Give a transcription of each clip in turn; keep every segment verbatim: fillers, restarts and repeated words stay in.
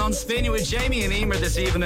On Spin with Jamie and Emer this evening.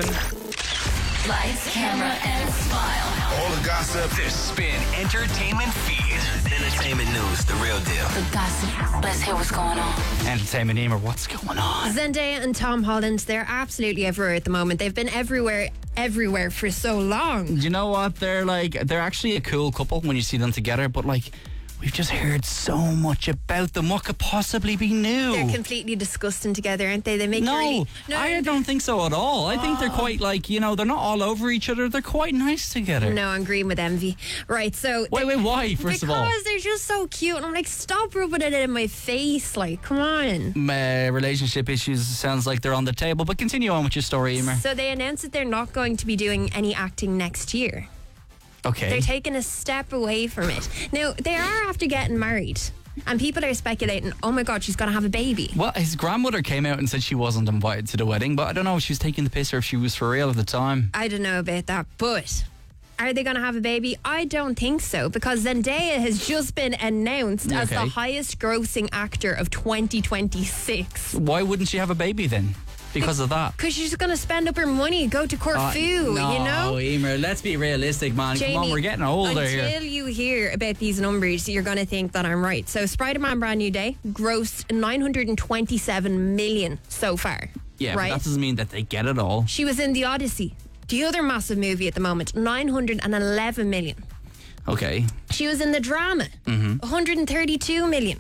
Lights, camera, and smile. All the gossip. The Spin Entertainment Feed. Entertainment news, the real deal. The gossip. Let's hear what's going on. Entertainment Emer, what's going on? Zendaya and Tom Holland, they're absolutely everywhere at the moment. They've been everywhere, everywhere for so long. Do you know what? They're like, they're actually a cool couple when you see them together, but like, we've just heard so much about them. What could possibly be new? They're completely disgusting together, aren't they? They make No, really, no, I don't think so at all. I think they're quite like, you know, they're not all over each other. They're quite nice together. No, I'm green with envy. Right, so Wait, wait, why, first of all? because they're just so cute, and I'm like, stop rubbing it in my face. Like, come on. Uh, relationship issues sounds like they're on the table, but continue on with your story, Emer. So they announced that they're not going to be doing any acting next year. Okay. They're taking a step away from it. Now, they are after getting married, and people are speculating, oh my God, she's going to have a baby. Well, his grandmother came out and said she wasn't invited to the wedding, but I don't know if she was taking the piss or if she was for real at the time. I don't know about that, but are they going to have a baby? I don't think so, because Zendaya has just been announced as Okay. the highest grossing actor of twenty twenty-six. Why wouldn't she have a baby then? Because of that. Because she's going to spend up her money, go to Corfu, Uh, no, you know? Emer, let's be realistic, man. Jamie, Come on, we're getting older until here. you hear about these numbers, you're going to think that I'm right. So Spider-Man Brand New Day grossed nine hundred twenty-seven million so far. Yeah, right? but that doesn't mean that they get it all. She was in The Odyssey, the other massive movie at the moment, nine hundred eleven million. Okay, She was in The Drama, Mm-hmm. one hundred thirty-two million.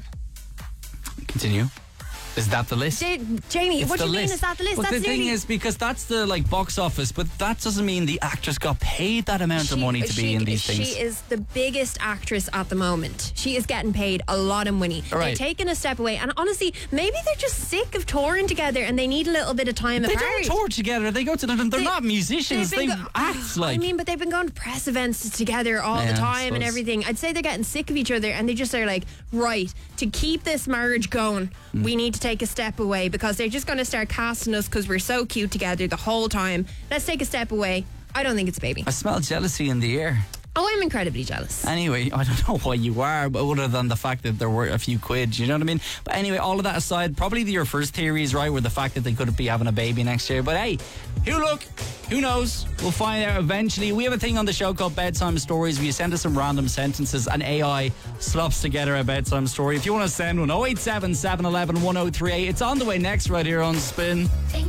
continue. Is that the list? Ja- Jamie, It's what do the you mean list. is that the list? Well, That's the thing nearly- is, because that's the like box office, but that doesn't mean the actress got paid that amount of She- money to she- be in these things. She is the biggest actress at the moment. She is getting paid a lot of money. All right. They're taking a step away, and honestly, maybe they're just sick of touring together and they need a little bit of time They apart. don't tour together. They go to the. They're They- not musicians. they've They been go- act like. I mean, but they've been going to press events together all Yeah, the I time and suppose. everything. I'd say they're getting sick of each other, and they just are like, right, to keep this marriage going, Mm. we need to take a step away, because they're just going to start casting us because we're so cute together the whole time. Let's take a step away. I don't think it's a baby. I smell jealousy in the air. Oh, I'm incredibly jealous. Anyway, I don't know why you are, but other than the fact that there were a few quid, you know what I mean? But anyway, all of that aside, probably your first theory is right, were the fact that they could be having a baby next year. But hey, who look, who knows? We'll find out eventually. We have a thing on the show called Bedtime Stories, where you send us some random sentences and A I slops together a bedtime story. If you want to send one, oh eight seven, seven one one, one oh three eight. It's on the way next right here on Spin.